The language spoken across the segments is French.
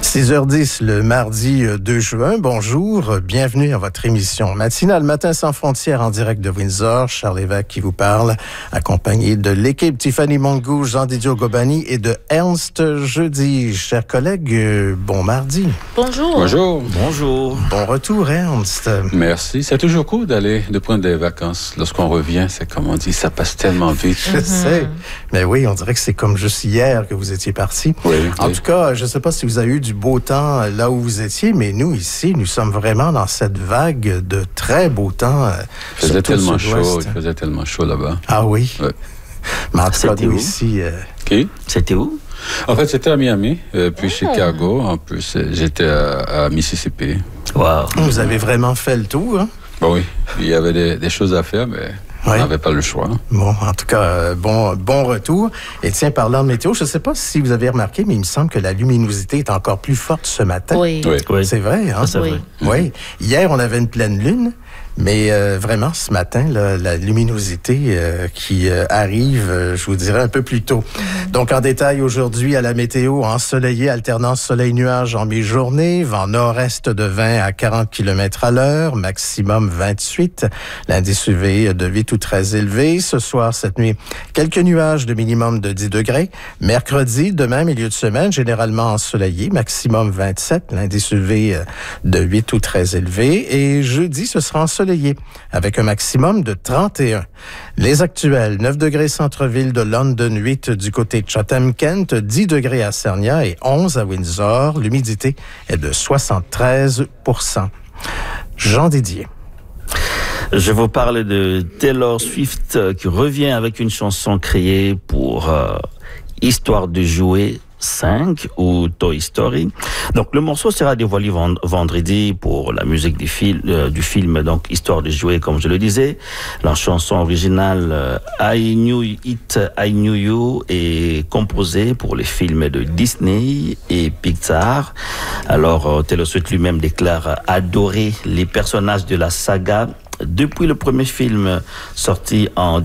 6h10 le mardi 2 juin. Bonjour, bienvenue à votre émission matinale Matin sans frontières en direct de Windsor. Charles Lévesque qui vous parle, accompagné de l'équipe Tiffany Mongou, Jean-Didier Gobani et de Ernst Jeudi. Chers collègues, bon mardi. Bonjour. Bonjour. Bonjour. Bon retour, Ernst. Merci. C'est toujours cool de prendre des vacances. Lorsqu'on revient, c'est comme on dit, ça passe tellement vite. Je sais. Mais oui, on dirait que c'est comme juste hier que vous étiez parti. Oui. En tout cas, je ne sais pas si vous avez eu du beau temps là où vous étiez, mais nous, ici, nous sommes vraiment dans cette vague de très beau temps. Il faisait tellement chaud là-bas. Ah oui? Ouais. Mais en tout cas, nous, où? ici... Qui? C'était où? En fait, c'était à Miami, puis Chicago. En plus, j'étais à Mississippi. Wow. Vous avez vraiment fait le tour, hein? Bon, oui, il y avait des choses à faire, mais... Oui. On n'avait pas le choix. Bon, en tout cas, bon retour. Et tiens, parlant de météo, je ne sais pas si vous avez remarqué, mais il me semble que la luminosité est encore plus forte ce matin. Oui. Oui. C'est vrai, hein? C'est vrai. Oui. Hier, on avait une pleine lune, mais vraiment, ce matin, là, la luminosité qui arrive, je vous dirais, un peu plus tôt. Donc, en détail, aujourd'hui, à la météo, ensoleillé, alternance soleil-nuage en mi-journée, vent nord-est de 20 à 40 km à l'heure, maximum 28, l'indice UV de 8 ou très élevé. Ce soir, cette nuit, quelques nuages de minimum de 10 degrés. Mercredi, demain, milieu de semaine, généralement ensoleillé, maximum 27, l'indice UV de 8 ou très élevé. Et jeudi, ce sera ensoleillé, avec un maximum de 31. Les actuels, 9 degrés centre-ville de London, 8 du côté de Chatham-Kent, 10 degrés à Sarnia et 11 à Windsor. L'humidité est de 73 %. Jean Didier. Je vous parle de Taylor Swift qui revient avec une chanson créée pour Histoire de jouer 5 ou Toy Story. Donc le morceau sera dévoilé vendredi pour la musique du film donc Histoire de jouer, comme je le disais. La chanson originale I Knew It, I Knew You est composée pour les films de Disney et Pixar. Alors Taylor Swift lui-même déclare adorer les personnages de la saga depuis le premier film sorti en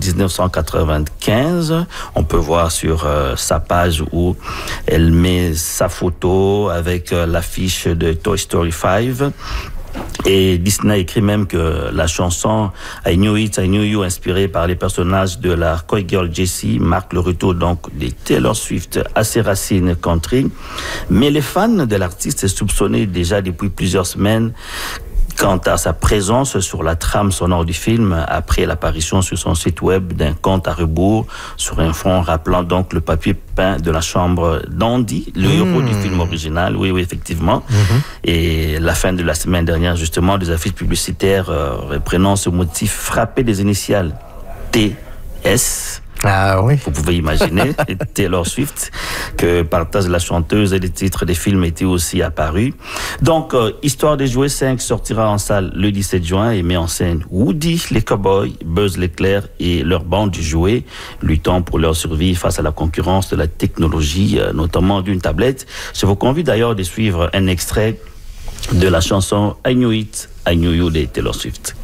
1995. On peut voir sur sa page où elle met sa photo avec l'affiche de Toy Story 5. Et Disney écrit même que la chanson I Knew It, I Knew You, inspirée par les personnages de la Coy Girl Jessie, marque le retour donc de Taylor Swift à ses racines country. Mais les fans de l'artiste soupçonnaient déjà depuis plusieurs semaines quant à sa présence sur la trame sonore du film après l'apparition sur son site web d'un compte à rebours sur un fond rappelant donc le papier peint de la chambre d'Andy, le héros du film original. Oui, effectivement. Et la fin de la semaine dernière, justement, des affiches publicitaires reprenant ce motif frappé des initiales TS. Ah oui. Vous pouvez imaginer Taylor Swift que partage la chanteuse et les titres des films étaient aussi apparus. Donc, Histoire de jouer 5 sortira en salle le 17 juin et met en scène Woody, les Cowboys, Buzz l'éclair et leur bande de jouets, luttant pour leur survie face à la concurrence de la technologie, notamment d'une tablette. Je vous convie d'ailleurs de suivre un extrait de la chanson I Knew It, I Knew You de Taylor Swift.